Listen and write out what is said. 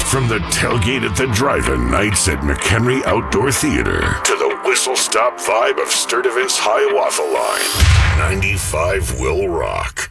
From the tailgate at the drive-in nights at McHenry Outdoor Theater to the whistle-stop vibe of Sturtevant's Hiawatha Line, 95 will rock.